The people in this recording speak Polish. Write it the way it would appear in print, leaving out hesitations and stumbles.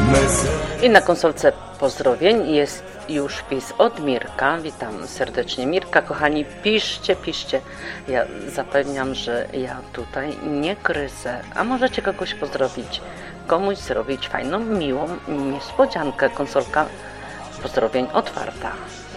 I na konsolce pozdrowień jest już wpis od Mirka. Witam serdecznie. Mirka, kochani, piszcie. Ja zapewniam, że ja tutaj nie gryzę. A możecie kogoś pozdrowić, komuś zrobić fajną, miłą niespodziankę. Konsolka pozdrowień otwarta.